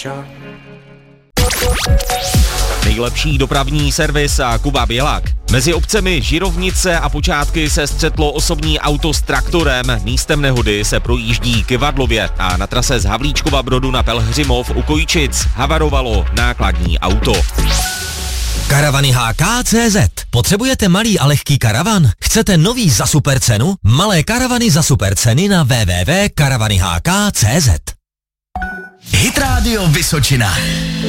Nejlepší dopravní servis a Kuba Bělák. Mezi obcemi Žirovnice a Počátky se střetlo osobní auto s traktorem. Místem nehody se projíždí Kyvadlově a na trase z Havlíčkova Brodu na Pelhřimov u Kojičic havarovalo nákladní auto. Karavany HK.cz. Potřebujete malý a lehký karavan? Chcete nový za super cenu? Malé karavany za super ceny na www.karavanyhk.cz. Hit Radio Vysočina.